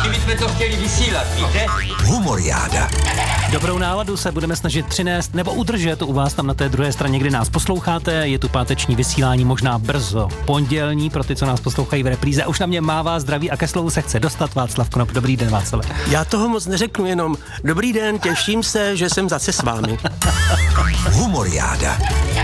taky bychom to chtěli vysílat, víte? Humoriáda. Dobrou náladu se budeme snažit přinést nebo udržet u vás tam na té druhé straně, kdy nás posloucháte. Je tu páteční vysílání, možná brzo pondělní, pro ty, co nás poslouchají v repríze. Už na mě mává zdraví a ke slovu se chce dostat Václav Konop. Dobrý den, Václav. Já toho moc neřeknu, jenom dobrý den, těším se, že jsem zase s vámi. Humoriáda.